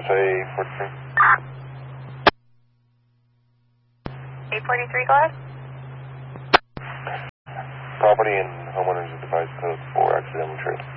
USA 43. 843, go ahead. Property and homeowners advice code for accidental trade.